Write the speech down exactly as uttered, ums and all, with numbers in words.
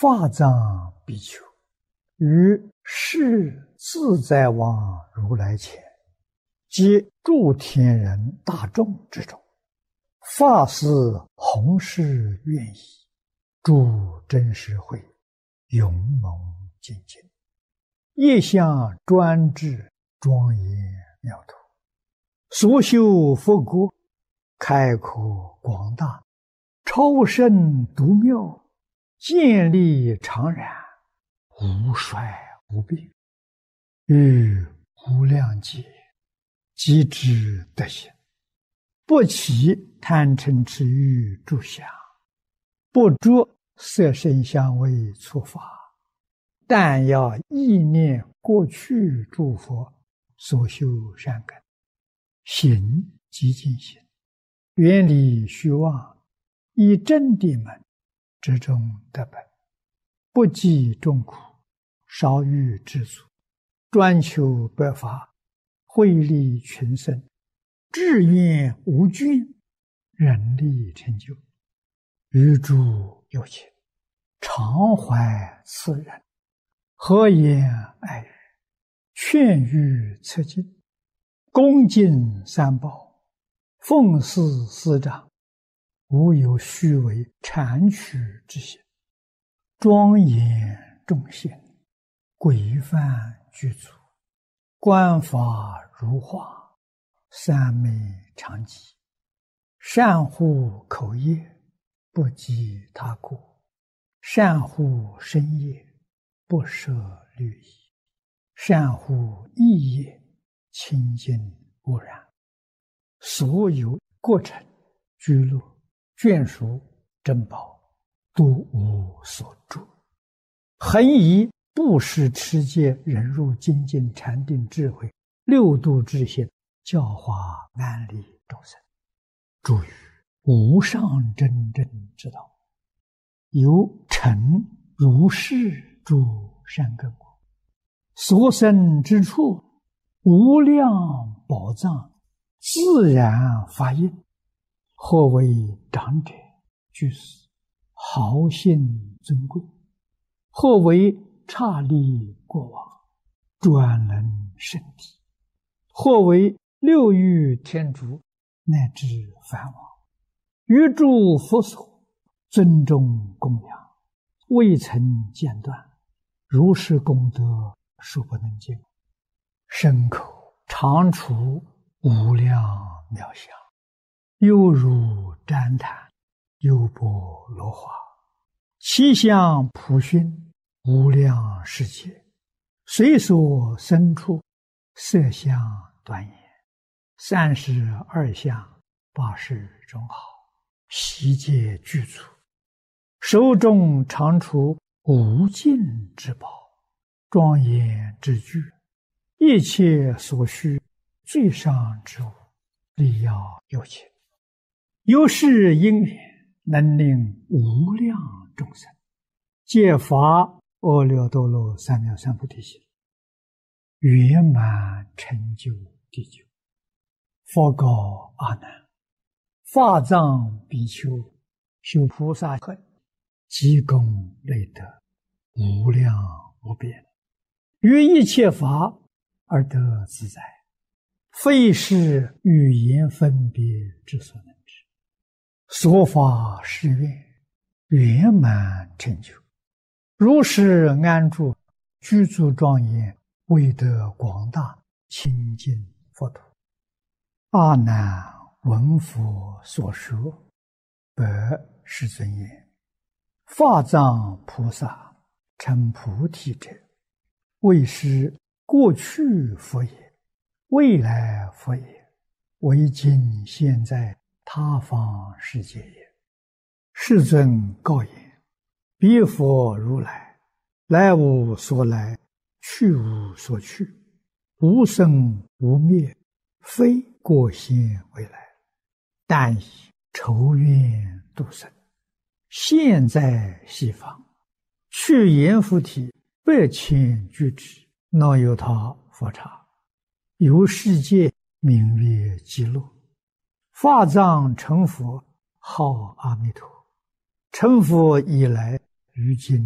法藏比丘于世自在王如来前，及诸天人大众之中，发誓弘誓愿意，诸真实会勇猛精进，业相专制庄严妙土，所修佛国开阔广大，超胜独妙，建立常然，无衰无病，于无量劫即知德行，不起贪嗔痴欲诸相，不着色声香味触法，但要意念过去诸佛所修善根，行即净行，远离虚妄，以真谛门之中得本，不计众苦，少欲知足，专求白法，惠利群生，志愿无倦，人力成就，于诸有情常怀慈仁，和颜爱语，劝喻策进，恭敬三宝，奉事师长，无有虚伪谄曲之行，庄严众贤，规范具足，观法如画，三昧常寂，善护口业，不及他过，善护身业，不舍律仪，善护意业，清净无染，所有过程居乐眷属珍宝，都无所著，恒以布施持戒忍辱精进禅定智慧六度之心，教化安利众生，诸于无上真正之道，有成如是诸善根果，所生之处无量宝藏，自然发应，或为长者居士，豪信尊贵，或为刹利国王，专能圣体，或为六欲天竺，乃至梵王，于诸佛所尊重供养，未曾间断，如是功德数不能尽，身口常处无量妙相，犹如旃檀，优波罗花，其相普熏，无量世界，随所生处，色相端严，三十二相，八十种好，悉皆具足，手中常处无尽之宝，庄严之具，一切所需最上之物，力要有情，有是因缘，能令无量众生皆发阿耨多罗三藐三菩提心，圆满成就地久。佛告阿难：法藏比丘修菩萨恨，积功累德，无量无边，于一切法而得自在，非是语言分别之所能知。所发誓愿，圆满成就，如是安住，居住庄严，为得广大清净佛土。阿难闻佛所说，白世尊言：法藏菩萨成菩提者，为是过去佛也，未来佛也，为今现在他方世界也。世尊告言：彼佛如来，来无所来，去无所去，无生无灭，非过现未来，但以筹愿度生，现在西方，去阎浮提百千俱胝，那由他佛刹，由世界名曰极乐。法藏成佛，号阿弥陀，成佛以来，于今